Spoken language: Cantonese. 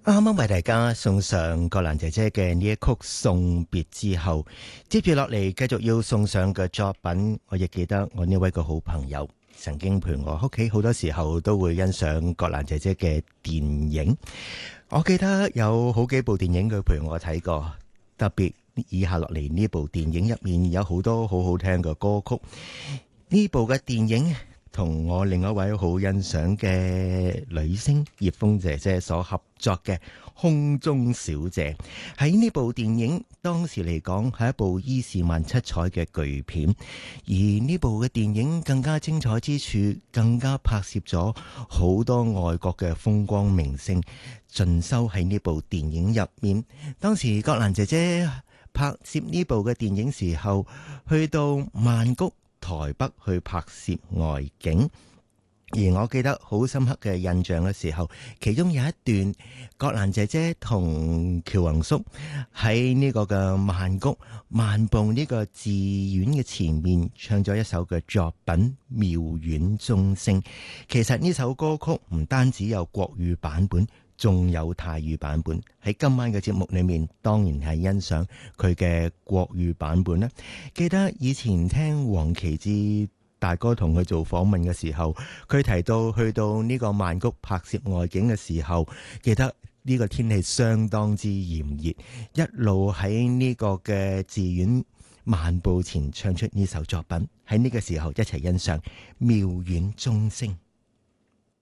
啱啱為大家送上葛蘭姐姐嘅呢一曲《送別》之後，接住落嚟繼續要送上嘅作品，我亦記得我呢位個好朋友曾經陪我屋企好多時候都會欣賞葛蘭姐姐嘅電影。我記得有好幾部電影佢陪我睇過，特別以下落嚟呢部電影入面有好多好好聽嘅歌曲。呢部嘅電影同我另一位好欣賞嘅女星葉楓姐姐所合作嘅《空中小姐》，喺呢部電影當時嚟講係一部伊士曼七彩嘅巨片，而呢部嘅電影更加精彩之處，更加拍攝咗好多外國嘅風光明星盡收喺呢部電影入面。當時葛蘭姐姐拍攝呢部嘅電影時候，去到曼谷台北去拍攝外景，而我記得好深刻嘅印象嘅時候，其中有一段葛蘭姐姐同喬宏叔喺呢個嘅曼谷漫步呢個寺院嘅前面，唱咗一首嘅作品《妙苑鐘聲》。其實呢首歌曲唔單止有國語版本，仲有泰語版本。喺今晚嘅節目裏面，當然係欣賞佢嘅國語版本啦。記得以前聽黃琪之大哥同佢做訪問嘅時候，佢提到去到呢個曼谷拍攝外景嘅時候，記得呢個天氣相當之炎熱，一路喺呢個嘅寺院漫步前唱出呢首作品。喺呢個時候一齊欣賞《妙苑鐘聲》。